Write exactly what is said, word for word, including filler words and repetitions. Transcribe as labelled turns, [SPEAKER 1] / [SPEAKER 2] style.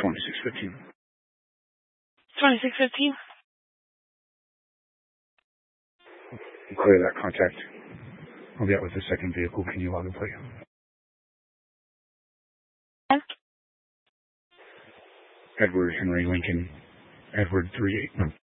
[SPEAKER 1] twenty-six fifteen.
[SPEAKER 2] twenty-six fifteen.
[SPEAKER 1] Clear that contact. I'll be out with the second vehicle. Can you log and play? Edward Henry Lincoln. Edward three eight.